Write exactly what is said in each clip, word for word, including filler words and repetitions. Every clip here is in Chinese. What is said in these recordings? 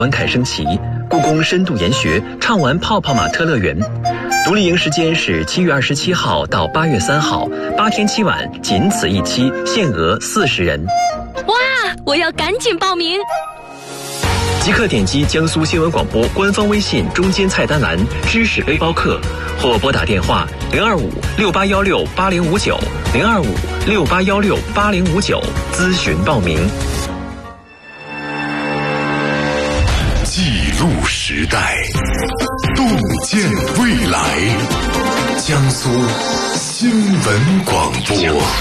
文凯升旗，故宫深度研学，畅玩泡泡玛特乐园。独立营时间是七月二十七号到八月三号，八天七晚，仅此一期，限额四十人。 哇，我要赶紧报名！ 即刻点击江苏新闻广播官方微信中间菜单栏知识背包客，或拨打电话零二五六八幺六八零五九零二五六八幺六八零五九咨询报名。 记录时代，洞见未来。江苏新闻广播。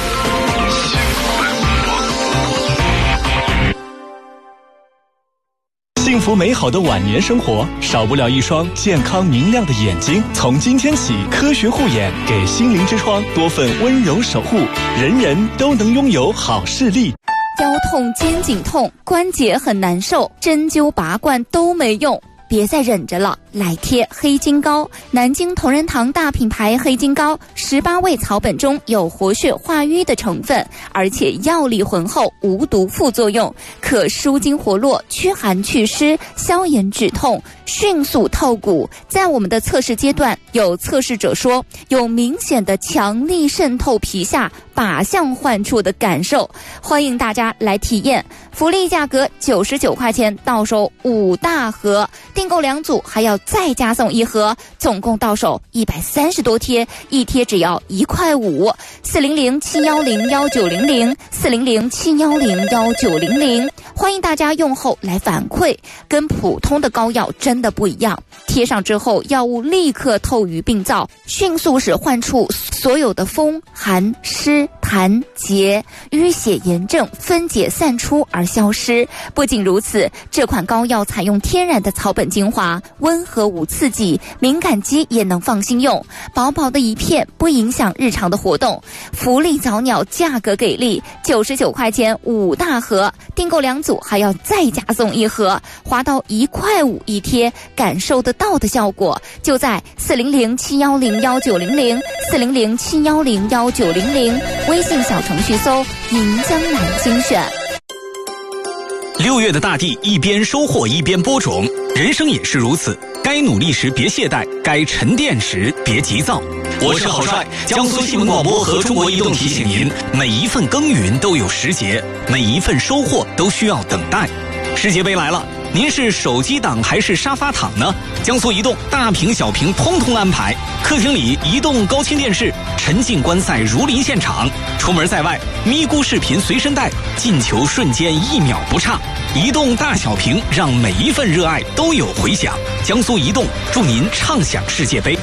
幸福美好的晚年生活，少不了一双健康明亮的眼睛。从今天起，科学护眼给心灵之窗多份温柔守护，人人都能拥有好视力。 腰痛、肩颈痛、关节很难受，针灸拔罐都没用，别再忍着了，来贴黑金膏。南京同仁堂大品牌黑金膏，十八味草本中有活血化瘀的成分，而且药力浑厚，无毒副作用，可舒筋活络、驱寒祛湿、消炎止痛、迅速透骨。在我们的测试阶段，有测试者说有明显的强力渗透皮下、靶向患处的感受，欢迎大家来体验。福利价格九十九块钱到手五大盒，订购两组还要再加送一盒，总共到手一百三十多贴，一贴只要一块五。四零零七幺零幺九零零四零零七幺零幺九零零，欢迎大家用后来反馈，跟普通的膏药真的不一样，贴上之后药物立刻透于病灶，迅速使患处所有的风寒湿痰结淤血炎症分解散出而消失。不仅如此，这款膏药采用天然的草本精华，温和无刺激，敏感肌也能放心用，薄薄的一片不影响日常的活动。福利早鸟，价格给力，九十九块钱五大盒，订购两组还要再加送一盒，花到一块五一贴，感受得到的效果就在四零零七幺零幺九零零四零零七幺零幺九零零，微信小程序搜银江南精选。 六月的大地一边收获一边播种，人生也是如此，该努力时别懈怠，该沉淀时别急躁。我是郝帅，江苏新闻广播和中国移动提醒您，每一份耕耘都有时节，每一份收获都需要等待。世界杯来了，您是手机党还是沙发躺呢？江苏移动大屏小屏通通安排，客厅里移动高清电视，沉浸观赛如临现场，出门在外咪咕视频随身带，进球瞬间一秒不差。移动大小屏，让每一份热爱都有回响。江苏移动祝您畅享世界杯。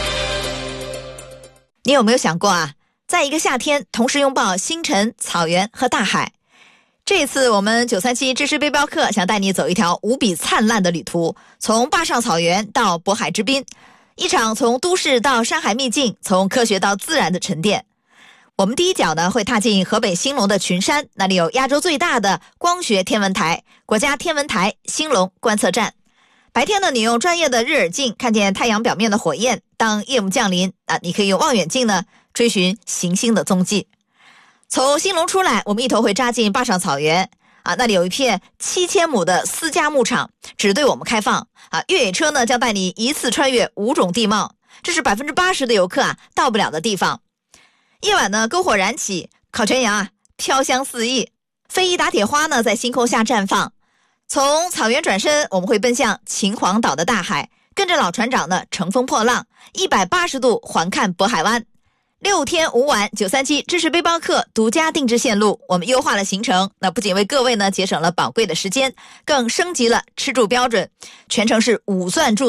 你有没有想过啊，在一个夏天同时拥抱星辰、草原和大海？这次我们九三七知识背包客想带你走一条无比灿烂的旅途，从坝上草原到渤海之滨，一场从都市到山海秘境，从科学到自然的沉淀。我们第一脚呢会踏进河北兴隆的群山，那里有亚洲最大的光学天文台——国家天文台兴隆观测站。白天呢，你用专业的日耳镜看见太阳表面的火焰；当夜幕降临啊，你可以用望远镜呢追寻行星的踪迹。从兴隆出来，我们一头会扎进坝上草原啊，那里有一片七千亩的私家牧场，只对我们开放啊。越野车呢将带你一次穿越五种地貌，这是百分之八十的游客啊到不了的地方。夜晚呢，篝火燃起，烤全羊啊飘香四溢，非遗打铁花呢在星空下绽放。从草原转身，我们会奔向秦皇岛的大海，跟着老船长呢乘风破浪，一百八十度环看渤海湾。六天五晚，九三七知识背包客独家定制线路，我们优化了行程，那不仅为各位呢节省了宝贵的时间，更升级了吃住标准，全程是五钻住